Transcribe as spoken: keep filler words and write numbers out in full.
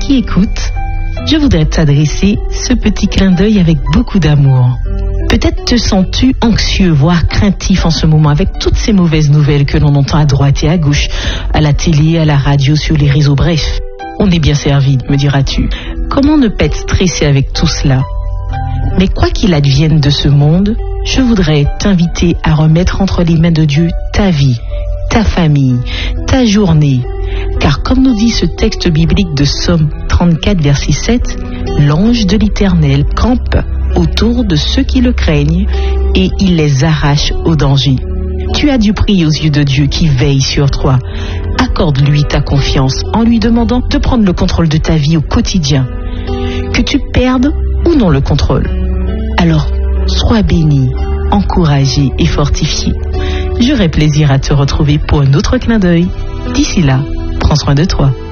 qui écoutes, je voudrais t'adresser ce petit clin d'œil avec beaucoup d'amour. Peut-être te sens-tu anxieux, voire craintif en ce moment avec toutes ces mauvaises nouvelles que l'on entend à droite et à gauche, à la télé, à la radio, sur les réseaux, bref. On est bien servi, me diras-tu. Comment ne pas être stressé avec tout cela? Mais quoi qu'il advienne de ce monde, je voudrais t'inviter à remettre entre les mains de Dieu ta vie, ta famille, ta journée. Car comme nous dit ce texte biblique de Psaume trente-quatre, verset sept, l'ange de l'Éternel campe autour de ceux qui le craignent et il les arrache au danger. Tu as du prix aux yeux de Dieu qui veille sur toi. Accorde-lui ta confiance en lui demandant de prendre le contrôle de ta vie au quotidien. Que tu perdes ou non le contrôle. Alors, sois béni, encouragé et fortifié. J'aurai plaisir à te retrouver pour un autre clin d'œil. D'ici là, prends soin de toi.